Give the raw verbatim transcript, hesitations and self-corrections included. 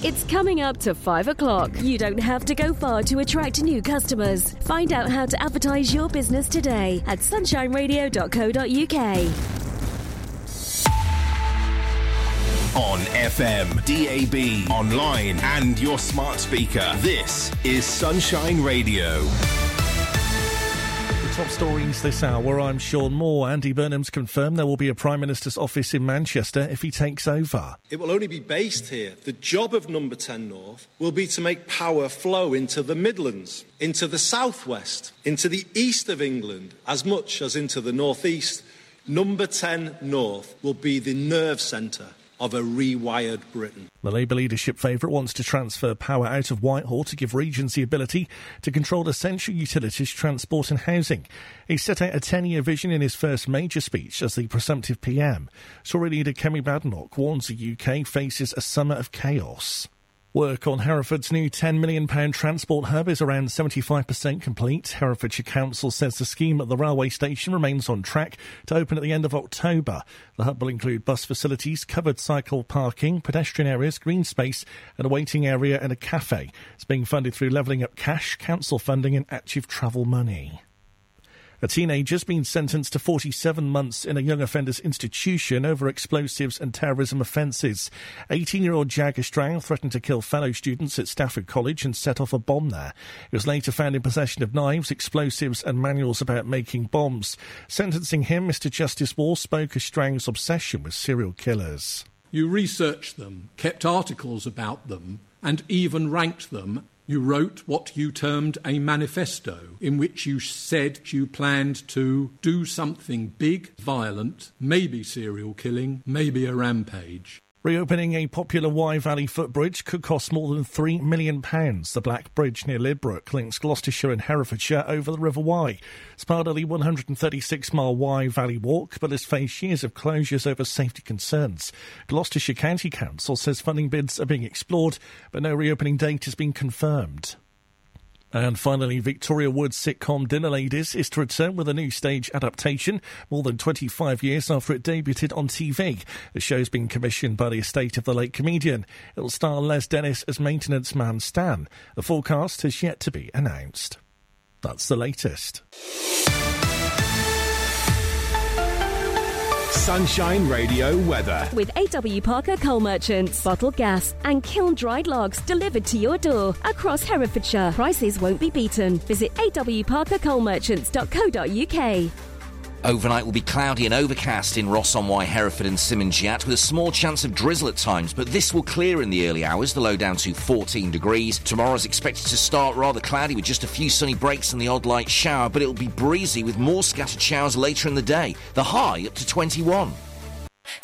It's coming up to five o'clock. You don't have to go far to attract new customers. Find out how to advertise your business today at sunshine radio dot co dot uk. On F M, D A B, online and your smart speaker. This is Sunshine Radio. Top stories this hour. I'm Sean Moore. Andy Burnham's confirmed there will be a Prime Minister's office in Manchester if he takes over. It will only be based here. The job of Number ten North will be to make power flow into the Midlands, into the southwest, into the east of England, as much as into the northeast. Number ten North will be the nerve centre of a rewired Britain. The Labour leadership favourite wants to transfer power out of Whitehall to give regions the ability to control essential utilities, transport and housing. He set out a ten-year vision in his first major speech as the presumptive P M. Tory leader Kemi Badenoch warns the U K faces a summer of chaos. Work on Hereford's new ten million pounds transport hub is around seventy-five percent complete. Herefordshire Council says the scheme at the railway station remains on track to open at the end of October. The hub will include bus facilities, covered cycle parking, pedestrian areas, green space, and a waiting area and a cafe. It's being funded through Levelling Up Cash, council funding and active travel money. A teenager's been sentenced to forty-seven months in a young offenders institution over explosives and terrorism offences. eighteen-year-old Jagger Strang threatened to kill fellow students at Stafford College and set off a bomb there. He was later found in possession of knives, explosives and manuals about making bombs. Sentencing him, Mister Justice Wall spoke of Strang's obsession with serial killers. You researched them, kept articles about them, and even ranked them. You wrote what you termed a manifesto, in which you said you planned to do something big, violent, maybe serial killing, maybe a rampage. Reopening a popular Wye Valley footbridge could cost more than three million pounds. The Black Bridge near Lidbrook links Gloucestershire and Herefordshire over the River Wye. It's part of the one hundred thirty-six mile Wye Valley Walk, but has faced years of closures over safety concerns. Gloucestershire County Council says funding bids are being explored, but no reopening date has been confirmed. And finally, Victoria Wood's sitcom Dinner Ladies is to return with a new stage adaptation more than twenty-five years after it debuted on T V. The show's been commissioned by the estate of the late comedian. It'll star Les Dennis as maintenance man Stan. The full cast has yet to be announced. That's the latest. Sunshine Radio weather. With A W Parker Coal Merchants. Bottled gas and kiln-dried logs delivered to your door across Herefordshire. Prices won't be beaten. Visit a w parker coal merchants dot co dot uk. Overnight will be cloudy and overcast in Ross-on-Wye, Hereford and Simonsiat, with a small chance of drizzle at times, but this will clear in the early hours, the low down to fourteen degrees. Tomorrow's expected to start rather cloudy with just a few sunny breaks and the odd light shower, but it'll be breezy with more scattered showers later in the day. The high up to twenty-one.